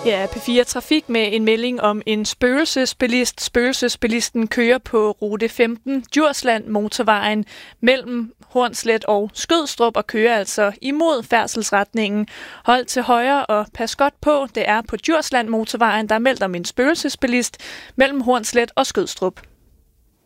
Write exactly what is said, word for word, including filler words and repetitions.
Ja, P fire Trafik med en melding om en spøgelsesbilist. Spøgelsesbilisten kører på rute femten, Djursland motorvejen mellem Hornslet og Skødstrup og kører altså imod færdselsretningen. Hold til højre og pas godt på, det er på Djursland motorvejen, der er meldt om en spøgelsesbilist mellem Hornslet og Skødstrup.